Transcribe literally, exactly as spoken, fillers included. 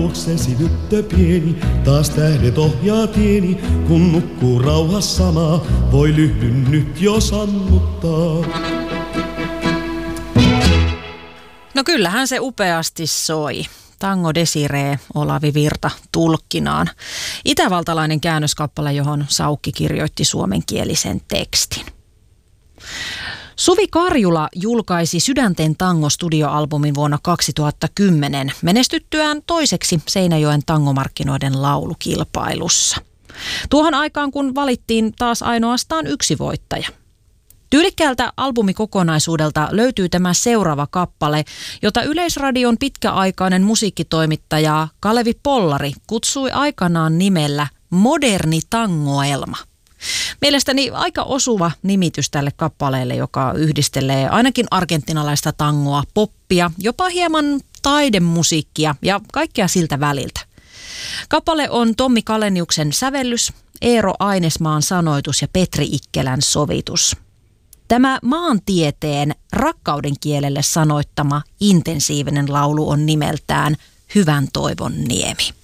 luoksesi tyttö pieni, taas tähdet ohjaa tieni, kun nukkuu rauhassa maa, voi lyhdyn nyt jo sammuttaa. No kyllähän se upeasti soi. Tango Desiree, Olavi Virta tulkkinaan. Itävaltalainen käännöskappale, johon Saukki kirjoitti suomenkielisen tekstin. Suvi Karjula julkaisi Sydänten tango-studioalbumin vuonna kaksituhattakymmenen menestyttyään toiseksi Seinäjoen tangomarkkinoiden laulukilpailussa. Tuohon aikaan, kun valittiin taas ainoastaan yksi voittaja. Tyylikkäältä albumikokonaisuudelta löytyy tämä seuraava kappale, jota Yleisradion pitkäaikainen musiikkitoimittaja Kalevi Pollari kutsui aikanaan nimellä Moderni tangoelma. Mielestäni aika osuva nimitys tälle kappaleelle, joka yhdistelee ainakin argentinalaista tangoa, poppia, jopa hieman taidemusiikkia ja kaikkea siltä väliltä. Kappale on Tommi Kaleniuksen sävellys, Eero Ainesmaan sanoitus ja Petri Ikkelän sovitus. Tämä maantieteen rakkauden kielelle sanoittama intensiivinen laulu on nimeltään Hyvän toivon niemi.